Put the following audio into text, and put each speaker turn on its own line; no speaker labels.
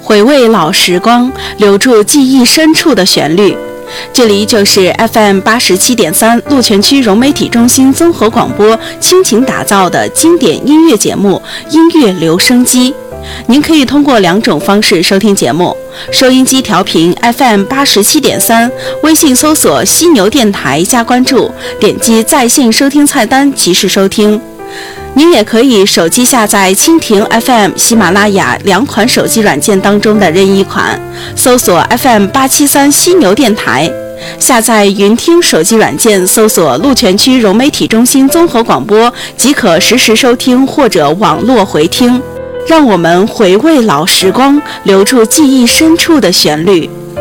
回味老时光，留住记忆深处的旋律。这里就是 FM87.3 鹿泉区融媒体中心综合广播倾情打造的经典音乐节目《音乐留声机》。您可以通过2种方式收听节目：收音机调频 FM87.3， 微信搜索犀牛电台加关注，点击在线收听菜单即时收听。您也可以手机下载蜻蜓 FM、喜马拉雅2款手机软件当中的任意款，搜索 FM873 犀牛电台，下载云听手机软件，搜索鹿泉区融媒体中心综合广播，即可实时收听或者网络回听。让我们回味老时光，留住记忆深处的旋律。